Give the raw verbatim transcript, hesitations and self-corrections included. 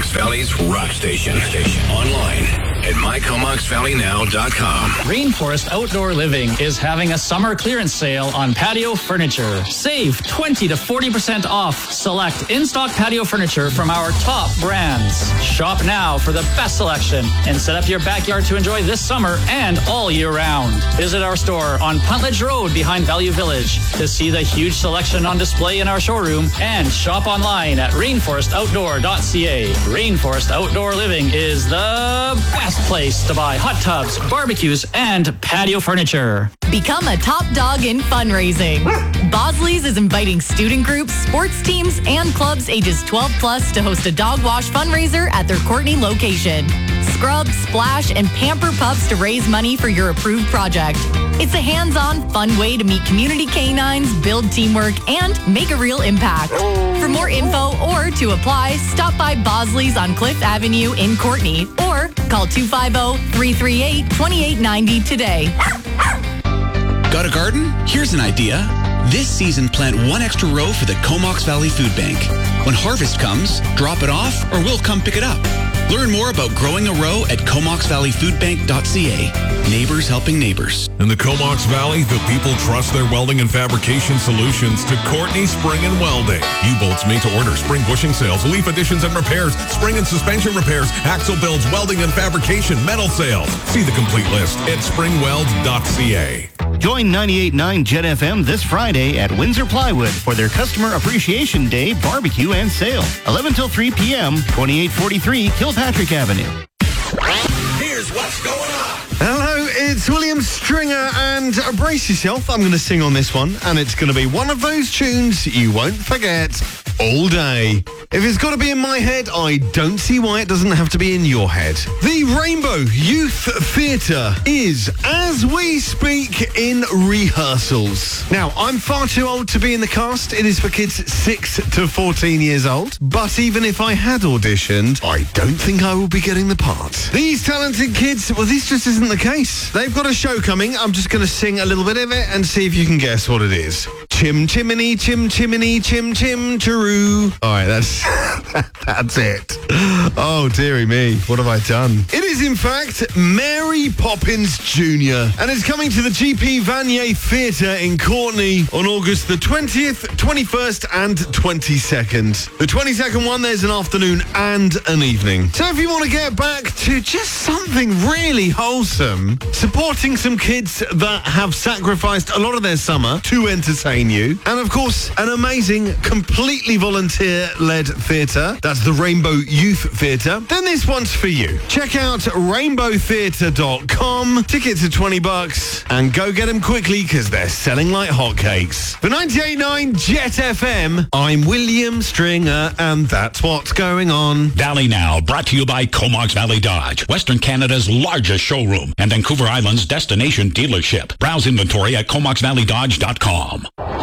Comox Valley's rock station. Station. Online at my comox valley now dot com. Rainforest Outdoor Living is having a summer clearance sale on patio furniture. Save twenty to forty percent off select in-stock patio furniture from our top brands. Shop now for the best selection and set up your backyard to enjoy this summer and all year round. Visit our store on Puntledge Road behind Value Village to see the huge selection on display in our showroom and shop online at rainforest outdoor dot c a. Rainforest Outdoor Living is the best place to buy hot tubs, barbecues, and patio furniture. Become a top dog in fundraising. Bosley's is inviting student groups, sports teams, and clubs ages twelve plus to host a dog wash fundraiser at their Courtney location. Scrub, splash, and pamper pups to raise money for your approved project. It's a hands-on, fun way to meet community canines, build teamwork, and make a real impact. For more info or to apply, stop by Bosley's on Cliff Avenue in Courtney or call two five zero, three three eight, two eight nine zero today. Got a garden? Here's an idea. This season, plant one extra row for the Comox Valley Food Bank. When harvest comes, drop it off or we'll come pick it up. Learn more about growing a row at comox valley food bank dot c a. Neighbors helping neighbors. In the Comox Valley, the people trust their welding and fabrication solutions to Courtney Spring and Welding. U-bolts made to order, spring bushing sales, leaf additions and repairs, spring and suspension repairs, axle builds, welding and fabrication, metal sales. See the complete list at spring weld dot c a. Join ninety-eight point nine Jet F M this Friday at Windsor Plywood for their Customer Appreciation Day barbecue and sale. eleven till three p.m., twenty-eight forty-three Kilpatrick Avenue. Here's what's going on. Hello, it's William Stringer, and uh, brace yourself. I'm going to sing on this one, and it's going to be one of those tunes you won't forget all day. If it's got to be in my head, I don't see why it doesn't have to be in your head. The Rainbow Youth Theatre is, as we speak, in rehearsals. Now, I'm far too old to be in the cast. It is for kids six to fourteen years old. But even if I had auditioned, I don't think I will be getting the part. These talented kids, well, this just isn't the case. They've got a show coming. I'm just going to sing a little bit of it and see if you can guess what it is. Chim chimney, chim chimney, chim chim chiroo. All right, that's that's it. Oh, dearie me, what have I done? It is, in fact, Mary Poppins Junior and it's coming to the G P Vanier Theatre in Courtney on August the twentieth, twenty-first and twenty-second. The twenty-second one, there's an afternoon and an evening. So if you want to get back to just something really wholesome, supporting some kids that have sacrificed a lot of their summer to entertain you, and of course, an amazing, completely volunteer-led theatre, that's the Rainbow Youth Theatre, then this one's for you. Check out rainbow theatre dot com. Tickets are twenty bucks, and go get them quickly because they're selling like hotcakes. For ninety-eight point nine Jet F M, I'm William Stringer, and that's what's going on. Valley Now, brought to you by Comox Valley Dodge, Western Canada's largest showroom and Vancouver Island's destination dealership. Browse inventory at comox valley dodge dot com.